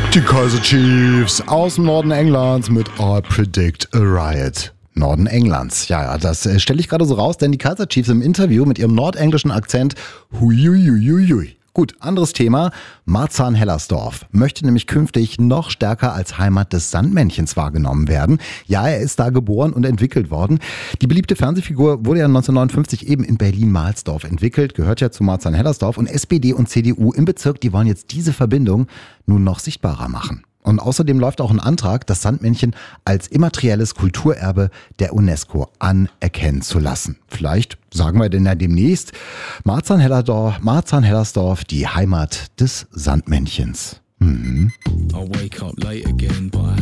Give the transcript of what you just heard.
Die Kaiser Chiefs aus dem Norden Englands mit I Predict a Riot. Norden Englands. Ja, das stelle ich gerade so raus, denn die Kaiser Chiefs im Interview mit ihrem nordenglischen Akzent, huiuiuiui. Gut, anderes Thema. Marzahn-Hellersdorf möchte nämlich künftig noch stärker als Heimat des Sandmännchens wahrgenommen werden. Ja, er ist da geboren und entwickelt worden. Die beliebte Fernsehfigur wurde ja 1959 eben in Berlin-Mahlsdorf entwickelt, gehört ja zu Marzahn-Hellersdorf, und SPD und CDU im Bezirk, die wollen jetzt diese Verbindung nun noch sichtbarer machen. Und außerdem läuft auch ein Antrag, das Sandmännchen als immaterielles Kulturerbe der UNESCO anerkennen zu lassen. Vielleicht sagen wir denn ja demnächst Marzahn-Hellersdorf, die Heimat des Sandmännchens.